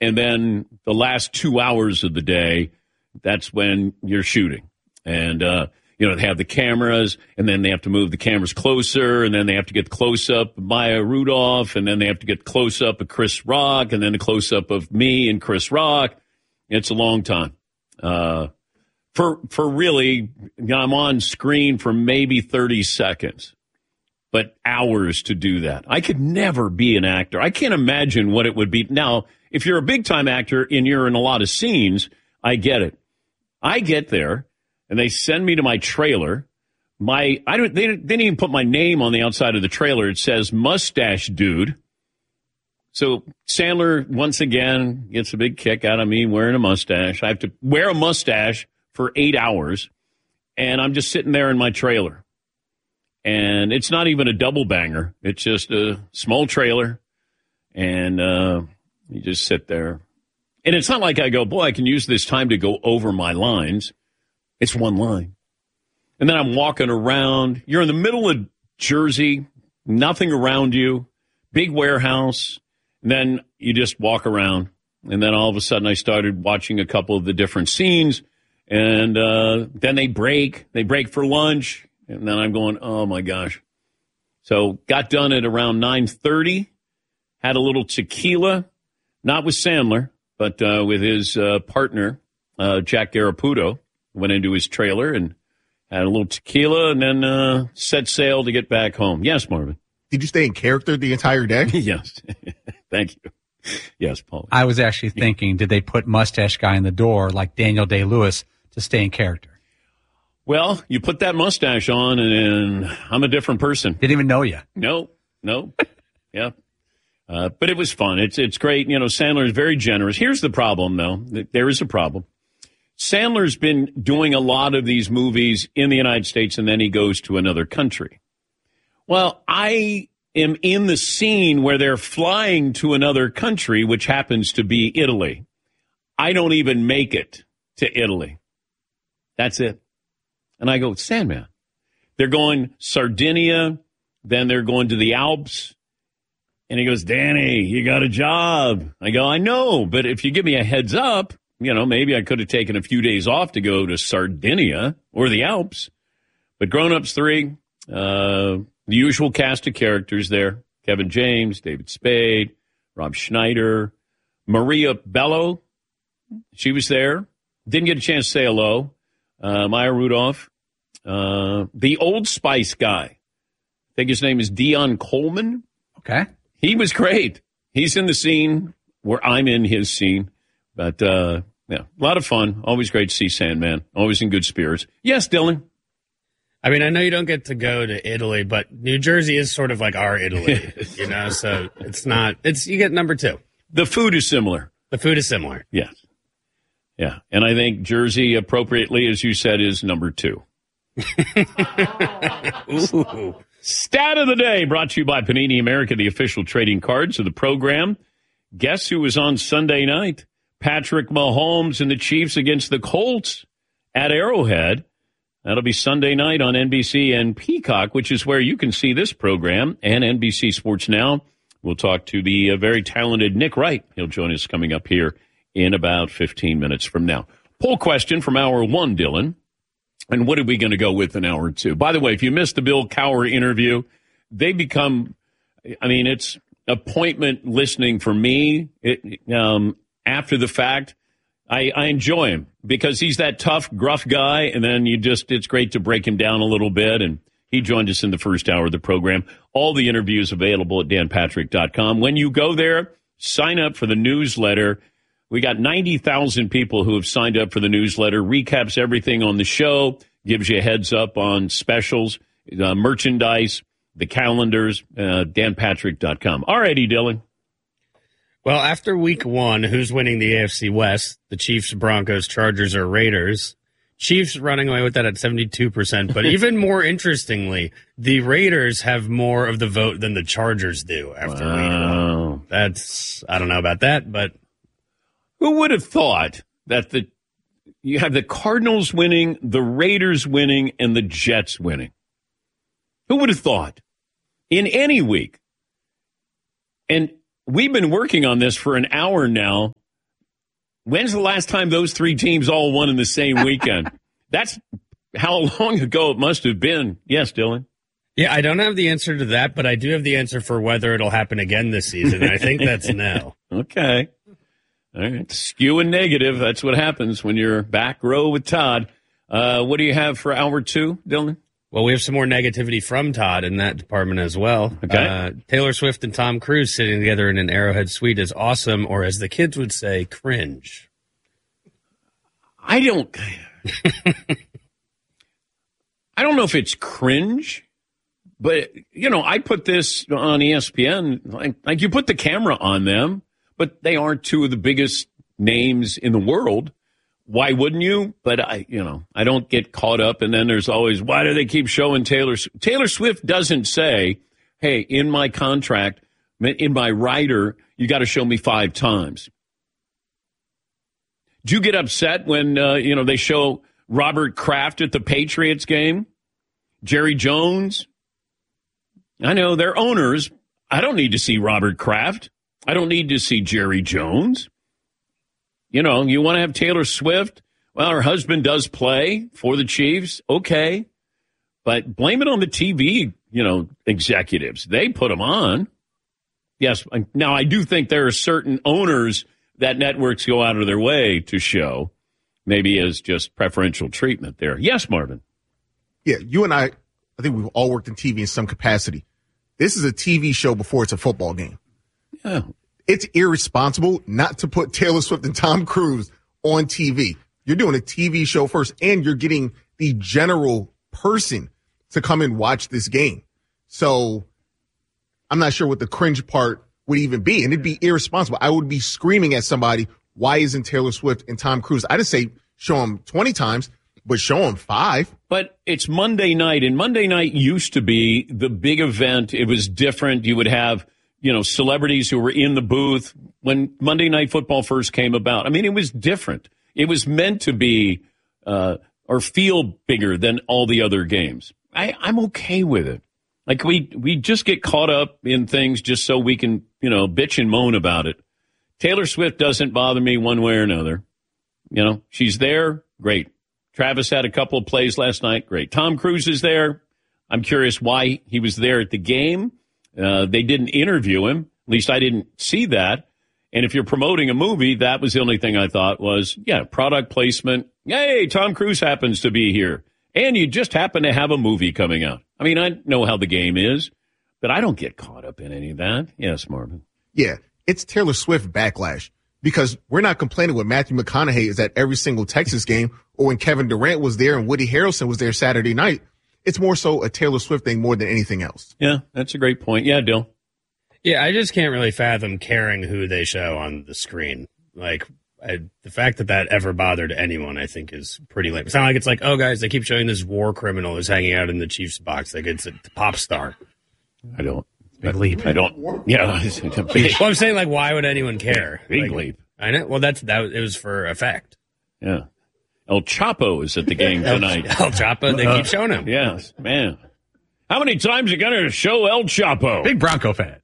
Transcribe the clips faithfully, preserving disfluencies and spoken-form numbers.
And then the last two hours of the day, that's when you're shooting. And, uh, you know, they have the cameras, and then they have to move the cameras closer, and then they have to get close-up of Maya Rudolph, and then they have to get close-up of Chris Rock, and then a close-up of me and Chris Rock. It's a long time. Uh, for for really, you know, I'm on screen for maybe thirty seconds, but hours to do that. I could never be an actor. I can't imagine what it would be. Now, if you're a big-time actor and you're in a lot of scenes, I get it. I get there, and they send me to my trailer. My I don't. They, they didn't even put my name on the outside of the trailer. It says Mustache Dude. So Sandler, once again, gets a big kick out of me wearing a mustache. I have to wear a mustache for eight hours, and I'm just sitting there in my trailer. And it's not even a double banger. It's just a small trailer, and uh, you just sit there. And it's not like I go, boy, I can use this time to go over my lines. It's one line. And then I'm walking around. You're in the middle of Jersey, nothing around you, big warehouse. And then you just walk around. And then all of a sudden I started watching a couple of the different scenes. And uh, then they break. They break for lunch. And then I'm going, oh, my gosh. So got done at around nine thirty. Had a little tequila, not with Sandler, but uh, with his uh, partner, uh, Jack Garaputo. Went into his trailer and had a little tequila and then uh, set sail to get back home. Yes, Marvin. Did you stay in character the entire day? Yes. Thank you. Yes, Paul. I was actually thinking, did they put Mustache Guy in the door like Daniel Day-Lewis to stay in character? Well, you put that mustache on and I'm a different person. Didn't even know you. No, no. Yeah. Uh, but it was fun. It's it's great. You know, Sandler is very generous. Here's the problem, though. There is a problem. Sandler's been doing a lot of these movies in the United States, and then he goes to another country. Well, I am in the scene where they're flying to another country, which happens to be Italy. I don't even make it to Italy. That's it. And I go, Sandman. They're going Sardinia, then they're going to the Alps. And he goes, Danny, you got a job. I go, I know, but if you give me a heads up, you know, maybe I could have taken a few days off to go to Sardinia or the Alps. But Grown Ups three, uh, the usual cast of characters there. Kevin James, David Spade, Rob Schneider, Maria Bello. She was there. Didn't get a chance to say hello. Uh, Maya Rudolph. Uh, the Old Spice guy. I think his name is Dion Coleman. Okay. He was great. He's in the scene where I'm in his scene. But, uh, yeah, a lot of fun. Always great to see Sandman. Always in good spirits. Yes, Dylan? I mean, I know you don't get to go to Italy, but New Jersey is sort of like our Italy, you know, so it's not, it's, you get number two. The food is similar. The food is similar. Yes. Yeah. And I think Jersey, appropriately, as you said, is number two. Ooh. Stat of the day brought to you by Panini America, the official trading cards of the program. Guess who was on Sunday night? Patrick Mahomes and the Chiefs against the Colts at Arrowhead. That'll be Sunday night on N B C and Peacock, which is where you can see this program, and N B C Sports Now. We'll talk to the uh, very talented Nick Wright. He'll join us coming up here in about fifteen minutes from now. Poll question from hour one, Dylan. And what are we going to go with in hour two? By the way, if you missed the Bill Cowher interview, they become, I mean, it's appointment listening for me. It, um, after the fact, I, I enjoy him because he's that tough, gruff guy, and then you just, it's great to break him down a little bit, and he joined us in the first hour of the program. All the interviews available at dan patrick dot com. When you go there, sign up for the newsletter. We got ninety thousand people who have signed up for the newsletter, recaps everything on the show, gives you a heads up on specials, uh, merchandise, the calendars, uh, dan patrick dot com. All righty, Dylan. Well, after week one, who's winning the A F C West? The Chiefs, Broncos, Chargers, or Raiders? Chiefs running away with that at seventy-two percent. But even more interestingly, the Raiders have more of the vote than the Chargers do after wow. week one. That's, I don't know about that, but. Who would have thought that the you have the Cardinals winning, the Raiders winning, and the Jets winning? Who would have thought? In any week. And we've been working on this for an hour now, When's the last time those three teams all won in the same weekend? That's how long ago it must have been. Yes, Dylan? Yeah, I don't have the answer to that, but I do have the answer for whether it'll happen again this season. I think that's no. Okay. All right. Skew and negative. That's what happens when you're back row with Todd. Uh, what do you have for hour two, Dylan? Well, we have some more negativity from Todd in that department as well. Okay. Uh, Taylor Swift and Tom Cruise sitting together in an Arrowhead suite is awesome, or as the kids would say, cringe. I don't... I don't know if it's cringe, but, you know, I put this on E S P N, like, like you put the camera on them, but they aren't two of the biggest names in the world. Why wouldn't you? But I, you know, I don't get caught up. And then there's always, why do they keep showing Taylor? Taylor Swift doesn't say, hey, in my contract, in my rider, you got to show me five times. Do you get upset when, uh, you know, they show Robert Kraft at the Patriots game? Jerry Jones? I know they're owners. I don't need to see Robert Kraft. I don't need to see Jerry Jones. You know, you want to have Taylor Swift? Well, her husband does play for the Chiefs. Okay. But blame it on the T V, you know, executives. They put them on. Yes. Now, I do think there are certain owners that networks go out of their way to show, maybe as just preferential treatment there. Yes, Marvin. Yeah, you and I, I think we've all worked in T V in some capacity. This is a T V show before it's a football game. Yeah. It's irresponsible not to put Taylor Swift and Tom Cruise on T V. You're doing a T V show first, and you're getting the general person to come and watch this game. So I'm not sure what the cringe part would even be, and it'd be irresponsible. I would be screaming at somebody, why isn't Taylor Swift and Tom Cruise? I didn't say show them twenty times, but show them five. But it's Monday night, and Monday night used to be the big event. It was different. You would have, you know, celebrities who were in the booth when Monday Night Football first came about. I mean, it was different. It was meant to be uh, or feel bigger than all the other games. I, I'm okay with it. Like, we, we just get caught up in things just so we can, you know, bitch and moan about it. Taylor Swift doesn't bother me one way or another. You know, she's there. Great. Travis had a couple of plays last night. Great. Tom Cruise is there. I'm curious why he was there at the game. Uh, they didn't interview him. At least I didn't see that. And if you're promoting a movie, that was the only thing I thought was, yeah, product placement. Hey, Tom Cruise happens to be here. And you just happen to have a movie coming out. I mean, I know how the game is, but I don't get caught up in any of that. Yes, Marvin. Yeah, it's Taylor Swift backlash, because we're not complaining when Matthew McConaughey is at every single Texas game or when Kevin Durant was there and Woody Harrelson was there Saturday night. It's more so a Taylor Swift thing more than anything else. Yeah, that's a great point. Yeah, Dill. Yeah, I just can't really fathom caring who they show on the screen. Like, I, the fact that that ever bothered anyone, I think, is pretty lame. It's not like it's like, oh, guys, they keep showing this war criminal who's hanging out in the Chiefs box. Like, it's a pop star. I don't. Big leap. I don't. Yeah. It's a big, Well, I'm saying, like, why would anyone care? big Like, leap. I know. Well, that's that. It was for effect. Yeah. El Chapo is at the game tonight. El Chapo, they keep showing him. Yes, man. How many times are you going to show El Chapo? Big Bronco fan.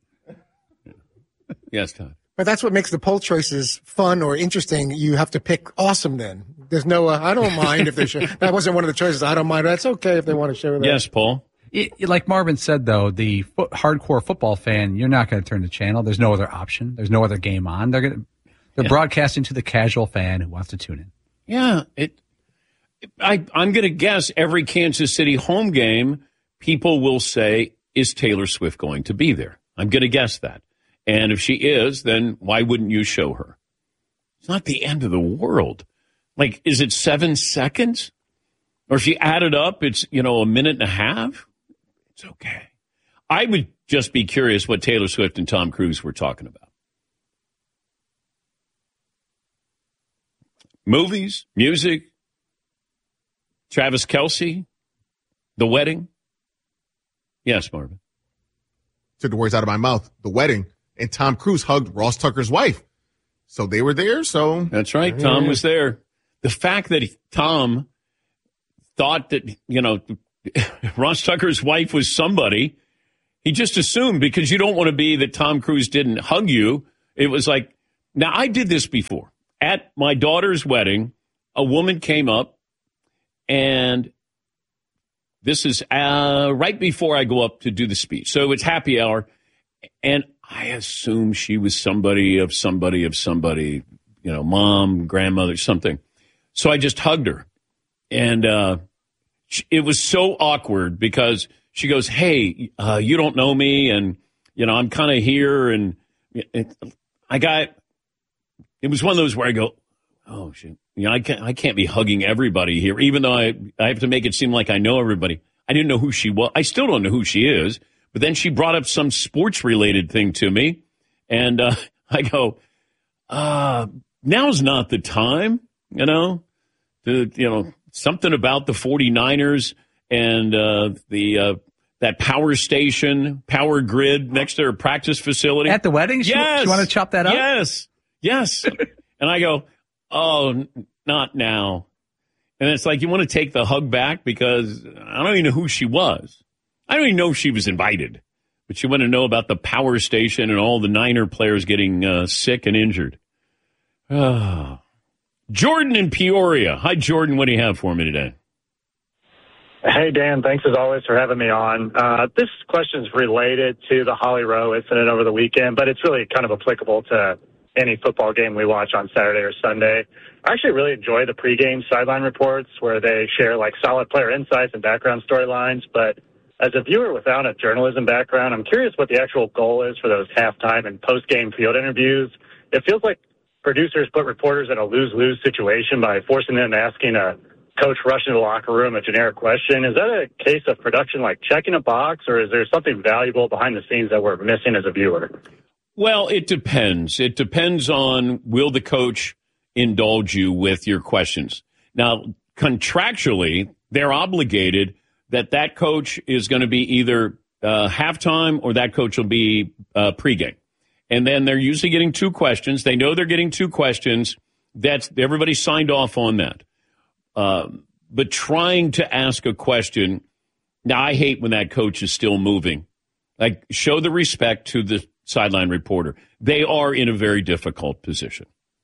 Yes, Todd. But that's what makes the poll choices fun or interesting. You have to pick awesome then. There's no, uh, I don't mind if they show. That wasn't one of the choices. I don't mind. That's okay if they want to show that. Yes, Paul. It, it- like Marvin said, though, the fo- hardcore football fan, you're not going to turn the channel. There's no other option. There's no other game on. They're going to, they're Yeah. broadcasting to the casual fan who wants to tune in. Yeah, it. I, I'm going to guess every Kansas City home game, people will say, is Taylor Swift going to be there? I'm going to guess that. And if she is, then why wouldn't you show her? It's not the end of the world. Like, is it seven seconds? Or if you add it up, it's, you know, a minute and a half? It's okay. I would just be curious what Taylor Swift and Tom Cruise were talking about. Movies, music, Travis Kelce, the wedding. Yes, Marvin. Took the words out of my mouth. The wedding. And Tom Cruise hugged Ross Tucker's wife. So they were there. So That's right. Tom was there. The fact that he, Tom thought that, you know, Ross Tucker's wife was somebody, he just assumed, because you don't want to be that Tom Cruise didn't hug you. It was like, now I did this before. at my daughter's wedding, a woman came up, and this is uh, right before I go up to do the speech. So it's happy hour, and I assume she was somebody of somebody of somebody, you know, mom, grandmother, something. So I just hugged her, and uh, it was so awkward because she goes, hey, uh, you don't know me, and, you know, I'm kind of here, and it, I got, it was one of those where I go, oh, shit. You know, I can't, I can't be hugging everybody here, even though I, I have to make it seem like I know everybody. I didn't know who she was. I still don't know who she is. But then she brought up some sports-related thing to me, and uh, I go, uh, now's not the time, you know, to, you know, something about the 49ers and uh, the uh, that power station, power grid next to her practice facility. At the wedding? She, yes. You want to chop that up? Yes. Yes. And I go, oh, n- not now. And it's like, you want to take the hug back because I don't even know who she was. I don't even know if she was invited. But you want to know about the power station and all the Niner players getting uh, sick and injured. Oh. Jordan in Peoria. Hi, Jordan. What do you have for me today? Hey, Dan. Thanks as always for having me on. Uh, this question is related to the Holly Rowe incident over the weekend, but it's really kind of applicable to any football game we watch on Saturday or Sunday. I actually really enjoy the pregame sideline reports where they share like solid player insights and background storylines. But as a viewer without a journalism background, I'm curious what the actual goal is for those halftime and postgame field interviews. It feels like producers put reporters in a lose-lose situation by forcing them asking a coach rush into the locker room a generic question. Is that a case of production like checking a box, or is there something valuable behind the scenes that we're missing as a viewer? Well, it depends. It depends on, will the coach indulge you with your questions? Now, contractually, they're obligated that that coach is going to be either uh, halftime or that coach will be uh, pregame. And then they're usually getting two questions. They know they're getting two questions. That's everybody signed off on that. Uh, but trying to ask a question, now I hate when that coach is still moving. Like, show the respect to the sideline reporter. They are in a very difficult position.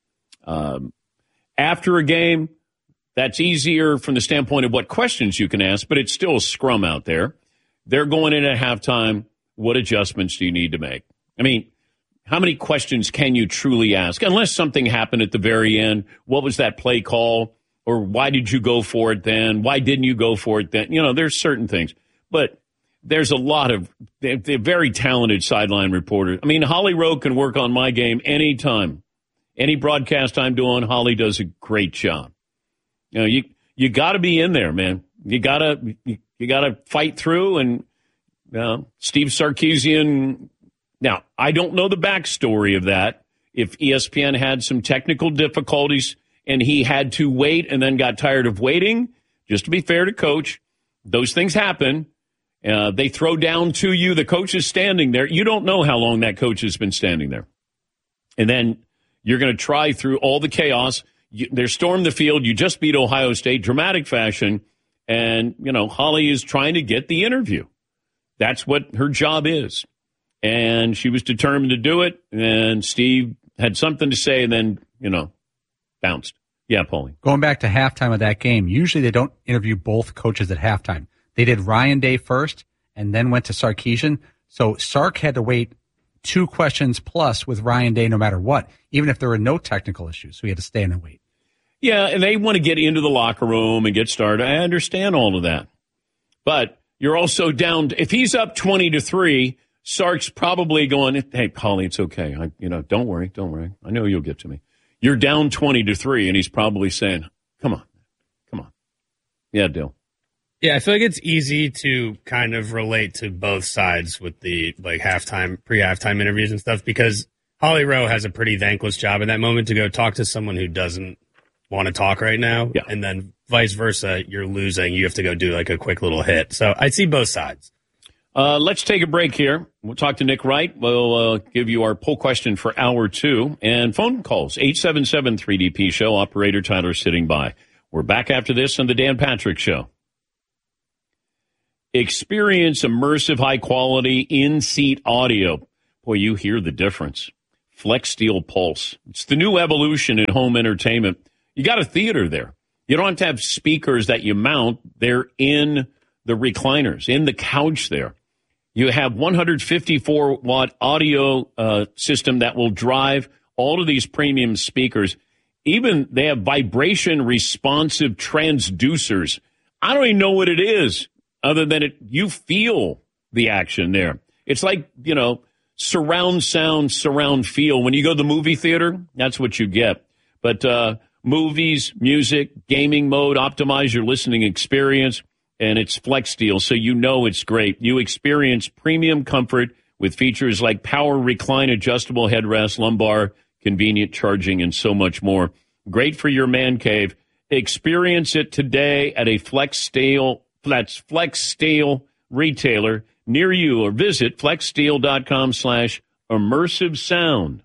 Um, after a game, that's easier from the standpoint of what questions you can ask, but it's still a scrum out there. They're going in at halftime. What adjustments do you need to make? I mean, how many questions can you truly ask? Unless something happened at the very end. What was that play call? Or why did you go for it then? Why didn't you go for it then? You know, there's certain things. But there's a lot of they're, they're very talented sideline reporters. I mean, Holly Rowe can work on my game anytime. Any broadcast I'm doing, Holly does a great job. You know, you you got to be in there, man. You gotta you, you gotta fight through. And you know, Steve Sarkisian. Now, I don't know the backstory of that. If E S P N had some technical difficulties and he had to wait and then got tired of waiting, just to be fair to Coach, those things happen. Uh, they throw down to you. The coach is standing there. You don't know how long that coach has been standing there. And then you're going to try through all the chaos. You, they storm the field. You just beat Ohio State, dramatic fashion. And, you know, Holly is trying to get the interview. That's what her job is. And she was determined to do it. And Steve had something to say and then, you know, bounced. Yeah, Paulie. Going back to halftime of that game, usually they don't interview both coaches at halftime. They did Ryan Day first and then went to Sarkisian. So Sark had to wait two questions plus with Ryan Day no matter what, even if there were no technical issues. So he had to stay in and wait. Yeah, and they want to get into the locker room and get started. I understand all of that. But you're also down. If he's up twenty to three, Sark's probably going, hey, Paulie, it's okay. I, you know, don't worry. Don't worry. I know you'll get to me. You're down twenty to three, and he's probably saying, come on. Come on. Yeah, Dill. Yeah, I feel like it's easy to kind of relate to both sides with the like halftime, pre-halftime interviews and stuff because Holly Rowe has a pretty thankless job in that moment to go talk to someone who doesn't want to talk right now. Yeah. And then vice versa, you're losing. You have to go do like a quick little hit. So I see both sides. Uh, let's take a break here. We'll talk to Nick Wright. We'll uh, give you our poll question for hour two and phone calls. eight seven seven three D P show. Operator Tyler sitting by. We're back after this on the Dan Patrick Show. Experience immersive, high-quality, in-seat audio. Boy, you hear the difference. Flex Steel Pulse. It's the new evolution in home entertainment. You got a theater there. You don't have to have speakers that you mount. They're in the recliners, in the couch there. You have one hundred fifty-four watt audio uh, system that will drive all of these premium speakers. Even they have vibration responsive transducers. I don't even know what it is other than it. You feel the action there. It's like, you know, surround sound, surround feel. When you go to the movie theater, that's what you get. But uh, movies, music, gaming mode, optimize your listening experience, and it's Flex Steel, so you know it's great. You experience premium comfort with features like power recline adjustable headrest, lumbar, convenient charging, and so much more. Great for your man cave. Experience it today at a Flex Steel, that's Flex Steel retailer near you, or visit flexsteel.com slash immersive sound.